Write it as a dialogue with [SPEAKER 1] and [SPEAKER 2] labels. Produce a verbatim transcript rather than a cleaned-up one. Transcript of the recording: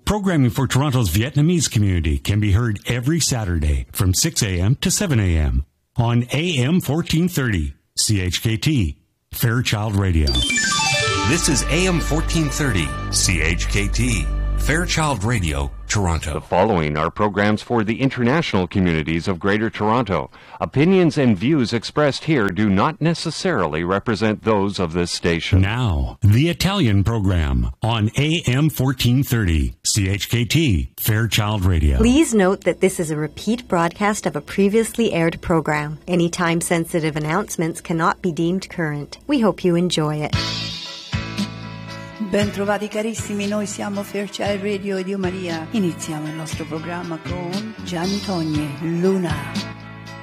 [SPEAKER 1] Programming for Toronto's Vietnamese community can be heard every Saturday from six a.m. to seven a.m. on A M fourteen thirty, C H K T, Fairchild Radio.
[SPEAKER 2] This is A M fourteen thirty, C H K T, Fairchild Radio, Toronto.
[SPEAKER 3] The following are programs for the international communities of Greater Toronto. Opinions and views expressed here do not necessarily represent those of this station.
[SPEAKER 1] Now, the Italian program on A M fourteen thirty, C H K T, Fairchild Radio.
[SPEAKER 4] Please note that this is a repeat broadcast of a previously aired program. Any time-sensitive announcements cannot be deemed current. We hope you enjoy it.
[SPEAKER 5] Ben trovati carissimi, noi siamo Fairchild Radio e Dio Maria. Iniziamo il nostro programma con Gianni Togne, Luna.